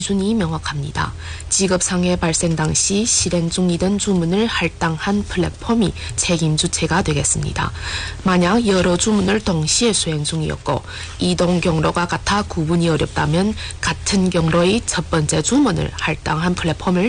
기준이 명확합니다. 지급상해 발생 당시 실행 중이던 주문을 할당한 플랫폼이 책임 주체가 되겠습니다. 만약 여러 주문을 동시에 수행 중이었고 이동 경로가 같아 구분이 어렵다면 같은 경로의 첫 번째 주문을 할당한 플랫폼을